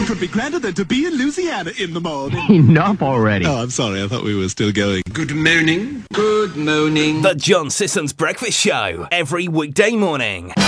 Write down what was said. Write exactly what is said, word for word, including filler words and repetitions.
What would be grander than to be in Louisiana in the morning? Enough already. Oh, I'm sorry. I thought we were still going. Good morning. Good morning. The John Sissons Breakfast Show, every weekday morning.